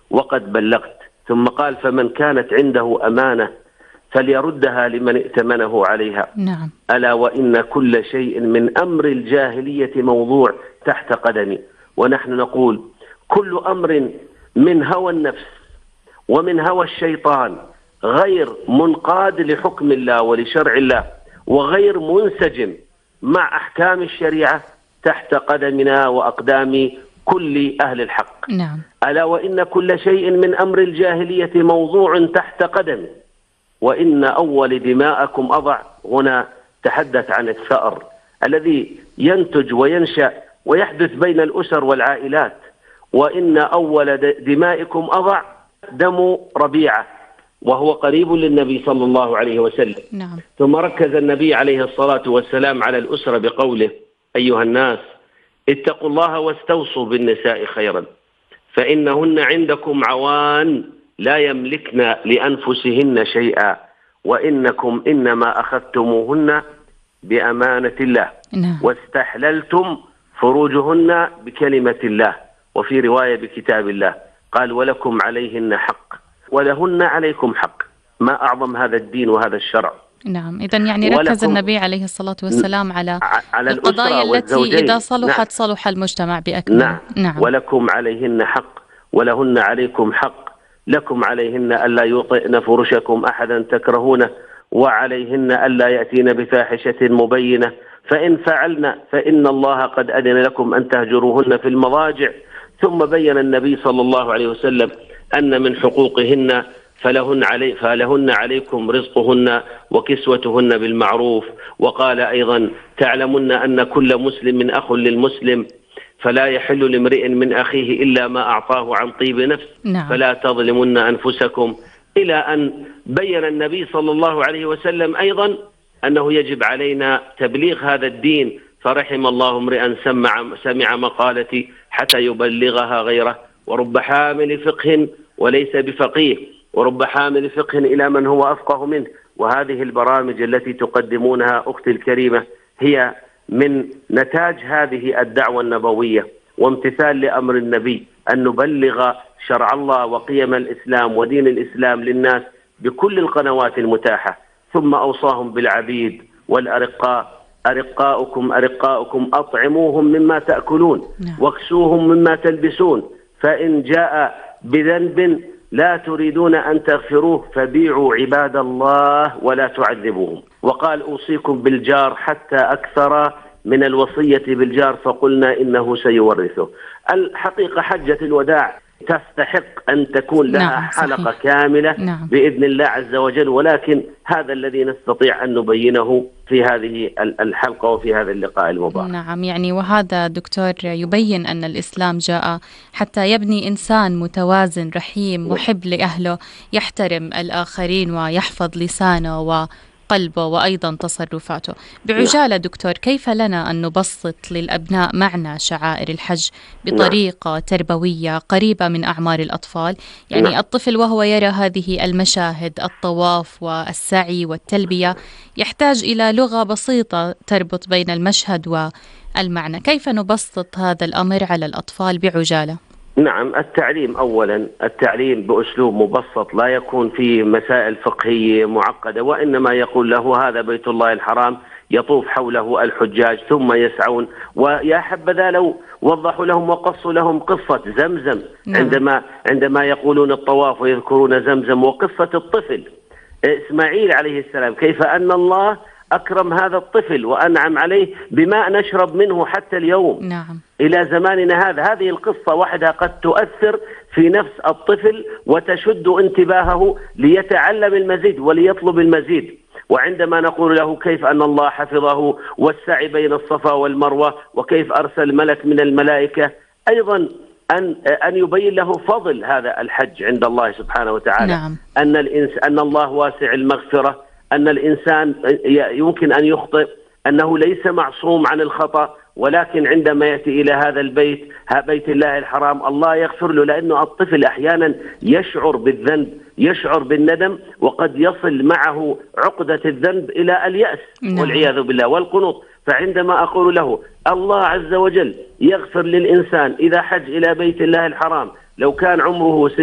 وقد بلغت. ثم قال: فمن كانت عنده أمانة فليردها لمن ائتمنه عليها. نعم. ألا وإن كل شيء من أمر الجاهلية موضوع تحت قدمي. ونحن نقول: كل أمر من هوى النفس ومن هوى الشيطان غير منقاد لحكم الله ولشرع الله وغير منسجم مع أحكام الشريعة تحت قدمنا وأقدام كل أهل الحق. نعم. ألا وإن كل شيء من أمر الجاهلية موضوع تحت قدمي، وإن أول دماءكم أضع. هنا تحدث عن الثأر الذي ينتج وينشأ ويحدث بين الأسر والعائلات. وإن أول دمائكم أضع دم ربيعة، وهو قريب للنبي صلى الله عليه وسلم. نعم. ثم ركز النبي عليه الصلاة والسلام على الأسرة بقوله: أيها الناس اتقوا الله واستوصوا بالنساء خيرا، فإنهن عندكم عوان لا يملكن لأنفسهن شيئا، وإنكم إنما أخذتموهن بأمانة الله. نعم. واستحللتم فروجهن بكلمة الله، وفي رواية بكتاب الله. قال: ولكم عليهن حق ولهن عليكم حق. ما أعظم هذا الدين وهذا الشرع. نعم. إذن يعني ركز النبي عليه الصلاة والسلام على القضايا التي والزوجين. إذا صلحت. نعم. صلح المجتمع بأكمله. نعم. نعم. ولكم عليهن حق ولهن عليكم حق. لكم عليهن ألا يطئن فرشكم أحدا تكرهونه، وعليهن ألا يأتين بفاحشة مبينة، فإن فعلن فإن الله قد أذن لكم أن تهجروهن في المضاجع. ثم بين النبي صلى الله عليه وسلم أن من حقوقهن فلهن عليكم رزقهن وكسوتهن بالمعروف. وقال أيضا: تعلمن أن كل مسلم أخ للمسلم، فلا يحل لامرئ من أخيه إلا ما أعطاه عن طيب نفس. نعم. فلا تظلمن أنفسكم. إلى أن بين النبي صلى الله عليه وسلم أيضا أنه يجب علينا تبليغ هذا الدين، فرحم الله امرئا سمع مقالتي حتى يبلغها غيره. ورب حامل فقه وليس بفقيه، ورب حامل فقه إلى من هو أفقه منه. وهذه البرامج التي تقدمونها أختي الكريمة هي من نتاج هذه الدعوة النبوية وامتثال لأمر النبي، أن نبلغ شرع الله وقيم الإسلام ودين الإسلام للناس بكل القنوات المتاحة. ثم أوصاهم بالعبيد والأرقاء: أرقاؤكم أطعموهم مما تأكلون واكسوهم مما تلبسون، فإن جاء بذنب لا تريدون أن تغفروه فبيعوا عباد الله ولا تعذبوهم. وقال: أوصيكم بالجار حتى أكثر من الوصية بالجار، فقلنا إنه سيورثه. الحقيقة حجة الوداع تستحق أن تكون لها حلقة كاملة بإذن الله عز وجل، ولكن هذا الذي نستطيع أن نبينه في هذه الحلقة وفي هذا اللقاء المبارك. نعم. يعني وهذا دكتور يبين أن الإسلام جاء حتى يبني إنسان متوازن رحيم محب لأهله، يحترم الآخرين ويحفظ لسانه وقلبه وأيضا تصرفاته. بعجالة دكتور، كيف لنا أن نبسط للأبناء معنى شعائر الحج بطريقة تربوية قريبة من أعمار الأطفال؟ يعني الطفل وهو يرى هذه المشاهد، الطواف والسعي والتلبية، يحتاج إلى لغة بسيطة تربط بين المشهد والمعنى. كيف نبسط هذا الأمر على الأطفال بعجالة؟ نعم. التعليم أولا، التعليم بأسلوب مبسط، لا يكون فيه مسائل فقهية معقدة، وإنما يقول له: هذا بيت الله الحرام، يطوف حوله الحجاج ثم يسعون. ويا حبذا لو وضحوا لهم وقصوا لهم قصة زمزم عندما يقولون الطواف ويذكرون زمزم، وقصة الطفل إسماعيل عليه السلام، كيف أن الله أكرم هذا الطفل وأنعم عليه بماء نشرب منه حتى اليوم. نعم. إلى زماننا هذا. هذه القصة وحدها قد تؤثر في نفس الطفل وتشد انتباهه ليتعلم المزيد وليطلب المزيد. وعندما نقول له كيف أن الله حفظه والسعي بين الصفا والمروة، وكيف أرسل ملك من الملائكة، أيضا أن يبين له فضل هذا الحج عند الله سبحانه وتعالى. نعم. أن الله واسع المغفرة، أن الإنسان يمكن أن يخطئ، أنه ليس معصوم عن الخطأ، ولكن عندما يأتي إلى هذا البيت، بيت الله الحرام، الله يغفر له، لأنه الطفل أحيانا يشعر بالذنب، يشعر بالندم، وقد يصل معه عقدة الذنب إلى اليأس والعياذ بالله والقنوط. فعندما أقول له الله عز وجل يغفر للإنسان إذا حج إلى بيت الله الحرام لو كان عمره